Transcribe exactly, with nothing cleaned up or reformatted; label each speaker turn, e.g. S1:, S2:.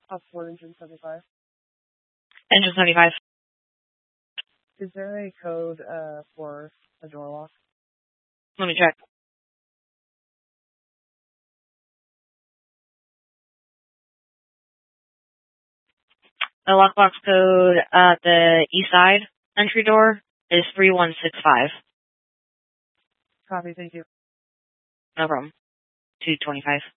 S1: Up for engine seventy-five.
S2: Engine seventy-five.
S1: Is there a code uh, for a door lock?
S2: Let me check. The lockbox code at the east side entry door is three one six five.
S1: Copy, thank you.
S2: No problem. two twenty-five.